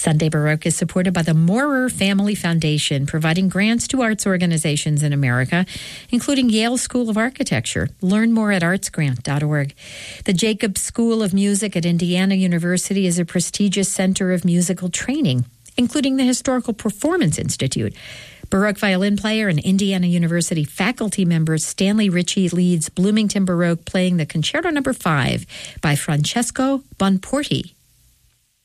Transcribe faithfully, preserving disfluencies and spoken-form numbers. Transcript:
Sunday Baroque is supported by the Maurer Family Foundation, providing grants to arts organizations in America, including Yale School of Architecture. Learn more at arts grant dot org. The Jacobs School of Music at Indiana University is a prestigious center of musical training, including the Historical Performance Institute. Baroque violin player and Indiana University faculty member Stanley Ritchie leads Bloomington Baroque, playing the Concerto Number Five by Francesco Bonporti.